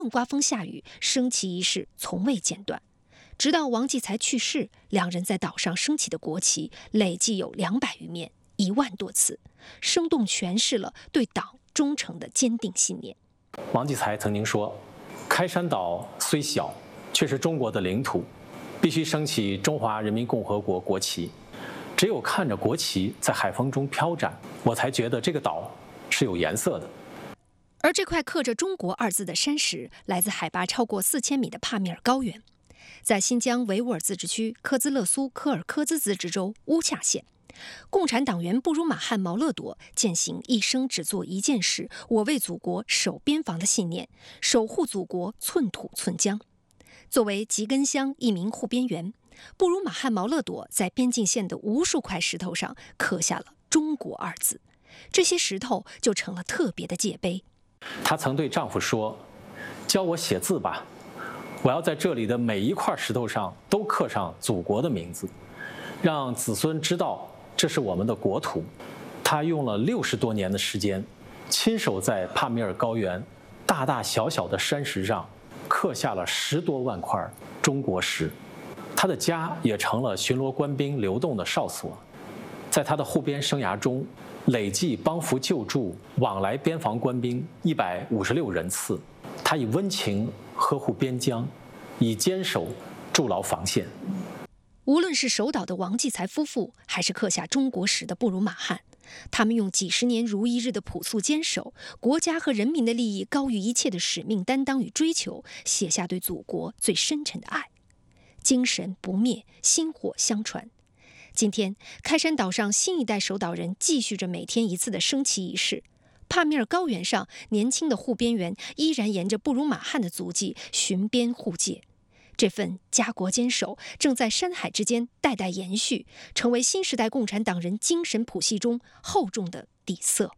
刮风下雨，升旗仪式从未间断。直到王继才去世，两人在岛上升起的国旗累计有200余面，1万多次，生动诠释了对党忠诚的坚定信念。 王继才曾经说：“开山岛虽小，却是中国的领土，必须升起中华人民共和国国旗。只有看着国旗在海风中飘展，我才觉得这个岛是有颜色的。” 而这块刻着“中国”2字的山石，来自海拔超过4000米的帕米尔高原。在新疆维吾尔自治区科兹勒苏柯尔科兹自治州乌恰县，共产党员布鲁马汉毛勒朵践行一生只做一件事，我为祖国守边防的信念，守护祖国寸土寸疆。作为吉根乡一名护边员，布鲁马汉毛勒朵在边境线的无数块石头上刻下了“中国”2字，这些石头就成了特别的界碑。 她曾对丈夫说：“教我写字吧，我要在这里的每一块石头上都刻上祖国的名字，让子孙知道这是我们的国土。”她用了60多年的时间，亲手在帕米尔高原大大小小的山石上刻下了10多万块中国石。她的家也成了巡逻官兵流动的哨所。在她的护边生涯中，累计帮扶救助往来边防官兵156人次。他以温情呵护边疆，以坚守筑牢防线。 无论是守岛的王继才夫妇，还是刻下中国石的布鲁马汉，他们用几十年如一日的朴素坚守，国家和人民的利益高于一切的使命担当与追求，写下对祖国最深沉的爱。精神不灭，薪火相传。今天，开山岛上新一代守岛人继续着每天一次的升旗仪式。帕米尔高原上，年轻的护边员依然沿着布鲁马汉的足迹巡边护界。这份家国坚守正在山海之间代代延续，成为新时代共产党人精神谱系中厚重的底色。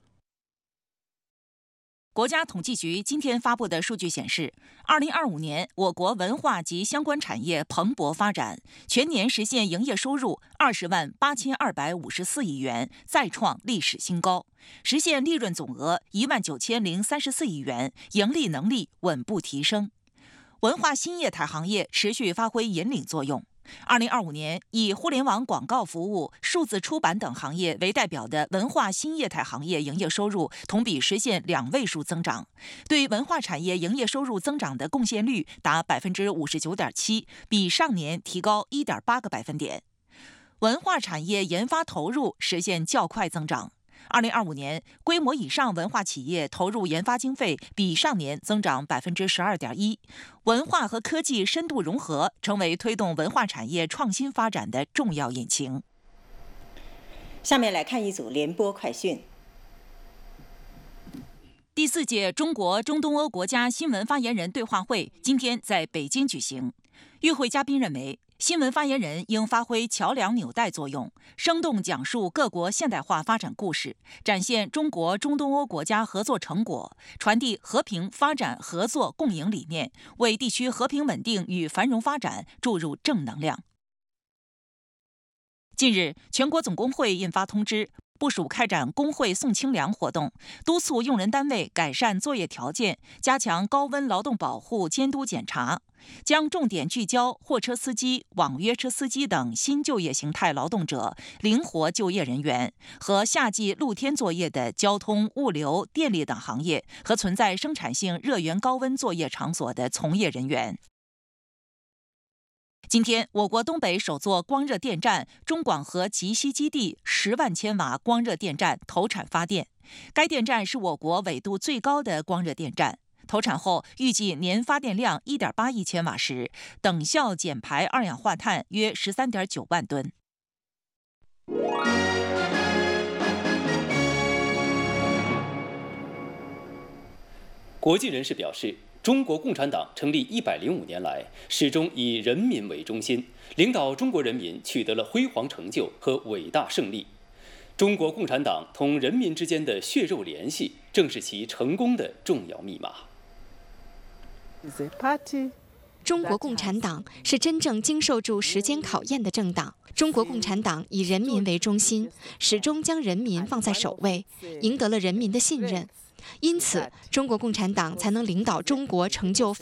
国家统计局今天发布的数据显示，2025年我国文化及相关产业蓬勃发展，全年实现营业收入208254亿元，再创历史新高，实现利润总额19034亿元，盈利能力稳步提升。文化新业态行业持续发挥引领作用。2025年，以互联网广告服务、数字出版等行业为代表的文化新业态行业营业收入同比实现2位数增长，对文化产业营业收入增长的贡献率达59.7%，比上年提高1.8个百分点。文化产业研发投入实现较快增长。2025年，规模以上文化企业投入研发经费比上年增长12.1%，文化和科技深度融合成为推动文化产业创新发展的重要引擎。 下面来看一组联播快讯。 第4届中国中东欧国家新闻发言人对话会今天在北京举行。与会嘉宾认为，新闻发言人应发挥桥梁纽带作用，生动讲述各国现代化发展故事，展现中国中东欧国家合作成果，传递和平发展合作共赢理念，为地区和平稳定与繁荣发展注入正能量。近日，全国总工会印发通知，部署开展工会送清凉活动，督促用人单位改善作业条件，加强高温劳动保护监督检查，将重点聚焦货车司机、网约车司机等新就业形态劳动者、灵活就业人员和夏季露天作业的交通、物流、电力等行业和存在生产性热源高温作业场所的从业人员。今天，我国东北首座光热电站中广核集息基地10万千瓦光热电站投产发电。该电站是我国纬度最高的光热电站，投产后预计年发电量1.8亿千瓦时，等效减排二氧化碳约13.9万吨。 国际人士表示，中国共产党成立105年来，始终以人民为中心，领导中国人民取得了辉煌成就和伟大胜利。中国共产党同人民之间的血肉联系，正是其成功的重要密码。 中国共产党是真正经受住时间考验的政党。中国共产党以人民为中心，始终将人民放在首位，赢得了人民的信任。 因此，中国共产党才能领导中国成就